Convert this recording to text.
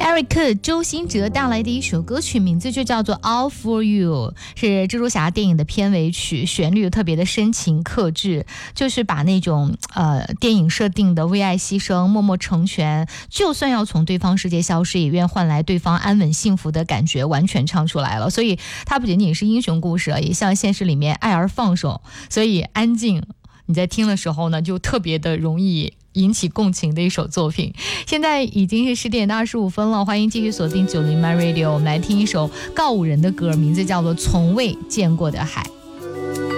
艾瑞克周兴哲带来的一首歌曲，名字就叫做 All For You， 是蜘蛛侠电影的片尾曲，旋律特别的深情克制，就是把那种电影设定的为爱牺牲、默默成全，就算要从对方世界消失，也愿换来对方安稳幸福的感觉完全唱出来了。所以它不仅仅是英雄故事，也像现实里面爱而放手，所以安静你在听的时候呢，就特别的容易引起共情的一首作品。现在已经是10点25分了，欢迎继续锁定90My Radio，我们来听一首告五人的歌，名字叫做《从未见过的海》。